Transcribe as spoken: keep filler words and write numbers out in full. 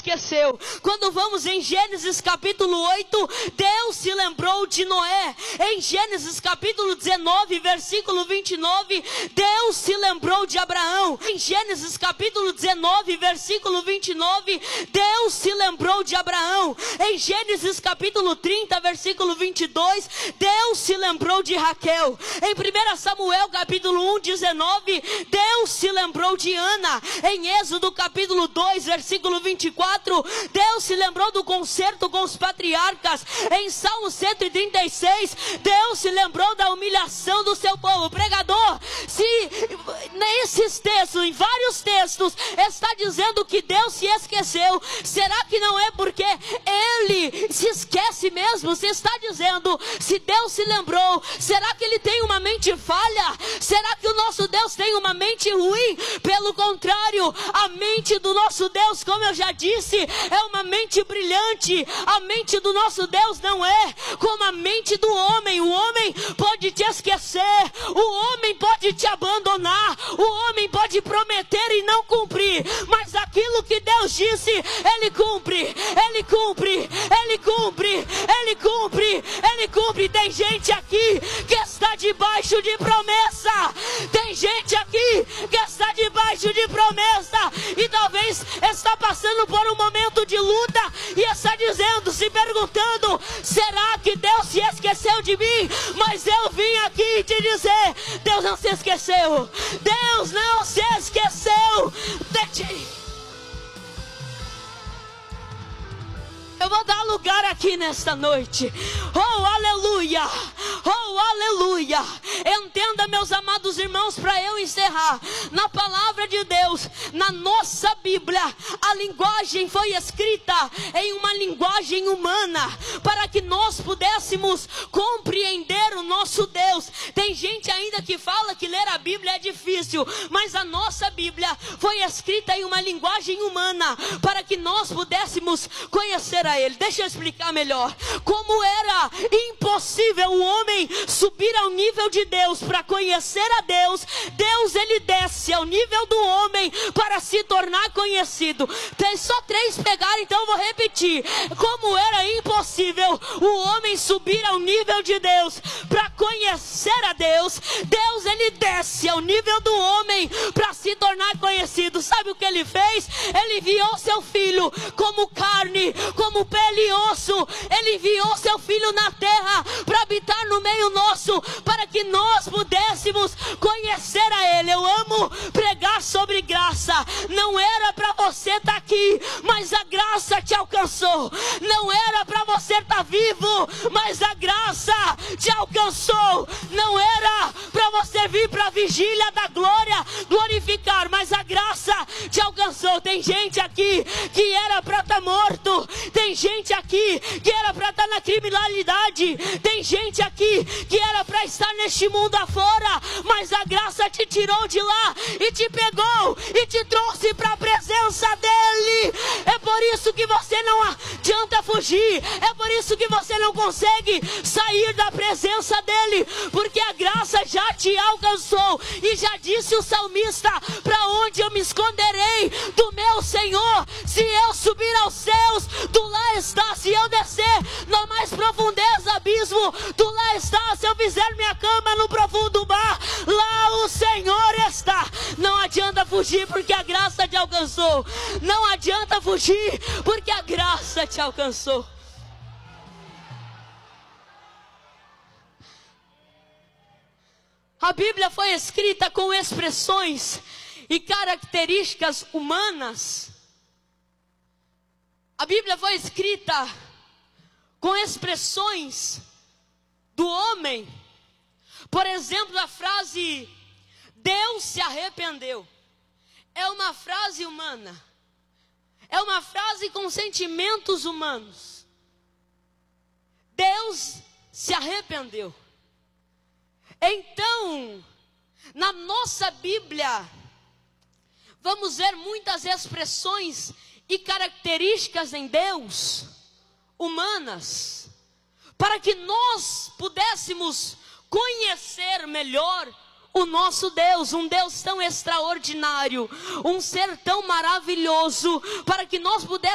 esqueceu. Quando vamos em Gênesis capítulo oito, Deus se lembrou de Noé. Em Gênesis capítulo dezenove, versículo vinte e nove, Deus se lembrou de Abraão. Em Gênesis capítulo dezenove, versículo vinte e nove, Deus se lembrou de Abraão. Em Gênesis capítulo trinta, versículo vinte e dois, Deus se lembrou de Raquel. Em primeiro Samuel capítulo um, dezenove, Deus se lembrou de Ana. Em Êxodo capítulo dois, versículo vinte e quatro, Deus se lembrou do concerto com os patriarcas. Em Salmo cento e trinta e seis, Deus se lembrou da humilhação do seu povo. Pregador, se nesses textos, em vários textos, está dizendo que Deus se esqueceu, será que não é porque Ele se esquece mesmo? Se está dizendo, se Deus se lembrou, será que Ele tem uma mente falha? Será que o nosso Deus tem uma mente ruim? Pelo contrário, a mente do nosso Deus, como eu já disse, é uma mente brilhante. A mente do nosso Deus não é como a mente do homem. O homem pode te esquecer, o homem pode te abandonar, o homem pode prometer e não cumprir, mas aquilo que Deus disse, Ele cumpre, Ele cumpre, Ele cumpre, Ele cumpre, Ele cumpre. Tem gente aqui que está debaixo de promessa, tem gente aqui que está debaixo de promessa e talvez está passando por um momento de luta e está dizendo, se perguntando, será que Deus se esqueceu de mim? Mas eu vim aqui te dizer, Deus não se esqueceu, Deus não se esqueceu de ti. Eu vou dar lugar aqui nesta noite. Oh, aleluia! Oh, aleluia! Entenda, meus amados irmãos, para eu encerrar. Na palavra de Deus, na nossa Bíblia, a linguagem foi escrita em uma linguagem humana, para que nós pudéssemos compreender o nosso Deus. Tem gente ainda que fala que ler a Bíblia é difícil, mas a nossa Bíblia foi escrita em uma linguagem humana, para que nós pudéssemos conhecer a Ele. Deixa eu explicar melhor. Como era impossível o homem subir ao nível de Deus para conhecer a Deus, Deus ele desce ao nível do homem para se tornar conhecido. Tem só três pegaram, então eu vou repetir. Como era impossível o homem subir ao nível de Deus para conhecer a Deus, Deus ele desce ao nível do homem para se tornar conhecido. Sabe o que ele fez? Ele enviou seu filho como carne, como pele e osso. Ele enviou seu filho na terra para habitar no meio nosso, para que nós pudéssemos conhecer a Ele. Eu amo pregar sobre graça. Não era para você estar aqui, mas a graça te alcançou. Não era para você estar vivo, mas a graça te alcançou. Não era para você vir para a vigília da glória glorificar, mas a graça te alcançou. Tem gente aqui que era para estar morto. Tem gente aqui que era para estar na criminalidade. Tem gente aqui que era para estar neste mundo afora, mas a graça te tirou de lá e te pegou e te trouxe para a presença dEle. É por isso que você não adianta fugir. É por isso que você não consegue sair da presença dEle, porque a graça já te alcançou. E já disse o salmista, para onde eu me esconderei do meu Senhor? Se eu subir aos céus, tu lá está. Se eu descer na mais profundeza abismo, tu lá está. Se eu fizer minha cama no profundo mar, lá o Senhor está. Não adianta fugir, porque a graça te alcançou. Não adianta fugir, porque a graça te alcançou. A Bíblia foi escrita com expressões e características humanas. A Bíblia foi escrita com expressões do homem. Por exemplo, a frase Deus se arrependeu é uma frase humana. É uma frase com sentimentos humanos. Deus se arrependeu. Então, na nossa Bíblia, vamos ver muitas expressões e características em Deus, humanas, para que nós pudéssemos conhecer melhor o nosso Deus, um Deus tão extraordinário, um ser tão maravilhoso, para que nós pudéssemos